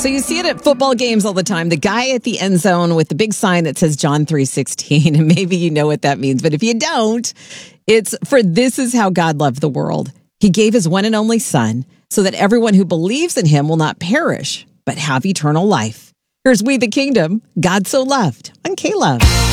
So you see it at football games all the time. The guy at the end zone with the big sign that says John 3:16, and maybe you know what that means. But if you don't, it's for this is how God loved the world. He gave his one and only son so that everyone who believes in him will not perish, but have eternal life. Here's We the Kingdom, God So Loved on K-Love.